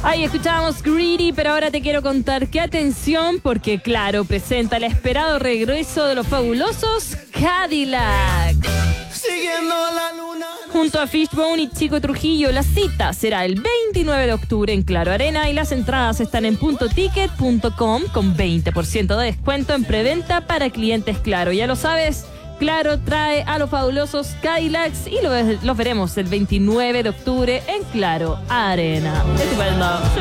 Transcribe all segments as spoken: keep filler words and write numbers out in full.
Ahí escuchábamos Greedy, pero ahora te quiero contar que atención, porque Claro presenta el esperado regreso de los fabulosos Cadillac. Siguiendo la luna. Junto a Fishbone y Chico Trujillo, la cita será el veintinueve de octubre en Claro Arena y las entradas están en punto ticket punto com con veinte por ciento de descuento en preventa para clientes Claro. Ya lo sabes, Claro trae a los fabulosos Cadillacs y los, los veremos el veintinueve de octubre en Claro Arena. Estupendo. Sí,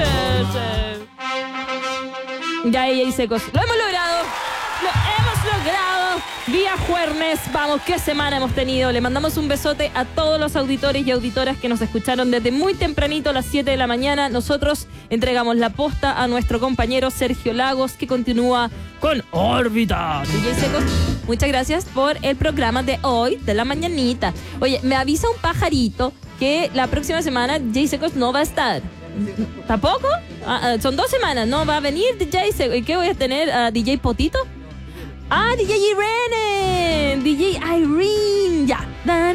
sí. Ya, ella y secos. Lo hemos logrado. Lo hemos logrado. Vía Juernes. Vamos, qué semana hemos tenido. Le mandamos un besote a todos los auditores y auditoras que nos escucharon desde muy tempranito a las siete de la mañana. Nosotros entregamos la posta a nuestro compañero Sergio Lagos, que continúa con Órbita. D J Secos, muchas gracias por el programa de hoy, de la mañanita. Oye, me avisa un pajarito que la próxima semana D J Secos no va a estar. ¿Tampoco? Ah, son dos semanas, no va a venir D J Secos. ¿Y qué voy a tener? ¿A D J Potito? Ah, D J Irene, D J Irene, ya.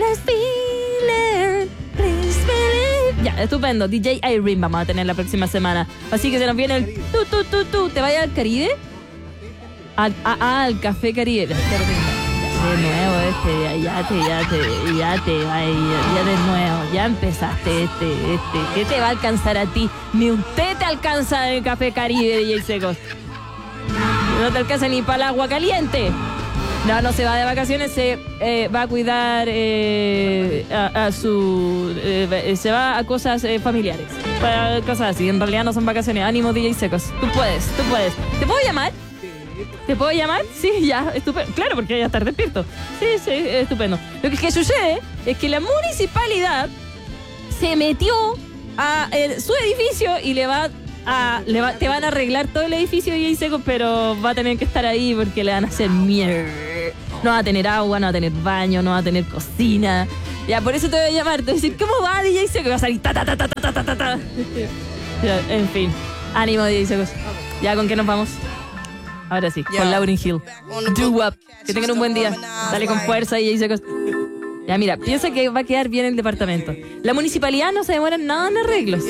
Ya, estupendo, D J Irene vamos a tener la próxima semana. Así que se nos viene el tu, tu, tu, tu. ¿Te vayas al Caribe? Al, a, al Café Caribe. De nuevo este, ya te, ya te, ya te, ay, ya de nuevo, ya empezaste este, este. ¿Qué te va a alcanzar a ti? Ni un té te alcanza en el Café Caribe, D J Secos. No te alcanza ni para el agua caliente. No, no se va de vacaciones, se eh, va a cuidar eh, a, a su... Eh, se va a cosas eh, familiares. Para cosas así, en realidad no son vacaciones. Ánimo, D J Secos. Tú puedes, tú puedes. ¿Te puedo llamar? ¿Te puedo llamar? Sí, ya, estupendo. Claro, porque ya estar despierto. Sí, sí, estupendo. Lo que, que sucede es que la municipalidad se metió a el, su edificio y le va... Ah, le va, te van a arreglar todo el edificio de D J Secos, pero va a tener que estar ahí porque le van a hacer mierda. No va a tener agua, no va a tener baño, no va a tener cocina. Ya, por eso te voy a llamar. Te voy a decir, ¿cómo va D J Secos? Y va a salir ta ta ta ta ta ta ta ta. Ya, en fin, ánimo D J Secos. ¿Ya con qué nos vamos? Ahora sí, con Lauryn Hill. Do up. Que tengan un buen día. Dale con fuerza D J Secos. Ya, mira, piensa que va a quedar bien el departamento. La municipalidad no se demora nada en arreglos.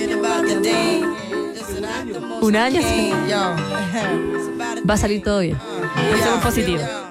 Un año sí. Va a salir todo bien. Eso es positivo.